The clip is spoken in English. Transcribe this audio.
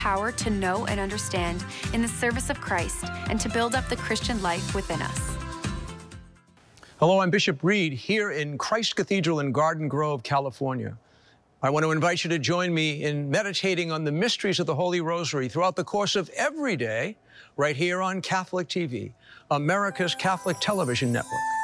power to know and understand in the service of Christ and to build up the Christian life within us. Hello, I'm Bishop Reed here in Christ Cathedral in Garden Grove, California. I want to invite you to join me in meditating on the mysteries of the Holy Rosary throughout the course of every day, right here on Catholic TV, America's Catholic Television Network.